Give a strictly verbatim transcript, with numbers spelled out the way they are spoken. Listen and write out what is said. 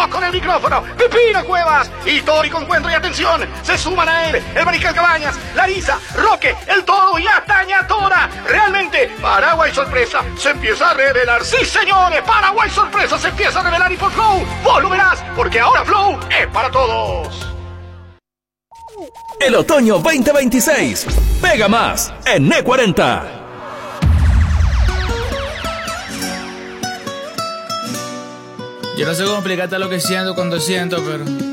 con el micrófono, Pepino Cuevas y Tórico Encuentro y atención, se suman a él, el Mariscal Cabañas, Larisa, Roque, el Toro y la Tañatora. Realmente, Paraguay Sorpresa se empieza a revelar. Sí, señores, Paraguay Sorpresa se empieza a revelar y por Flow, vos lo verás, porque ahora Flow es para todos. El otoño veinte veintiséis pega más en E cuarenta. Yo no sé cómo explicarte lo que siento cuando siento, pero